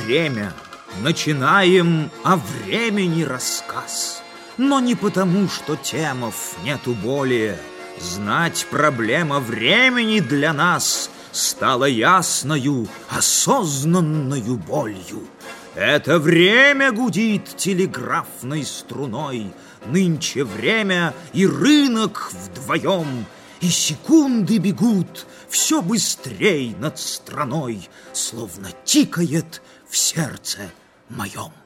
время. Начинаем о времени рассказ. Но не потому, что темов нету более. Знать проблема времени для нас стала ясною, осознанною болью. Это время гудит телеграфной струной. Нынче время и рынок вдвоем, и секунды бегут все быстрей над страной, словно тикает в сердце моем.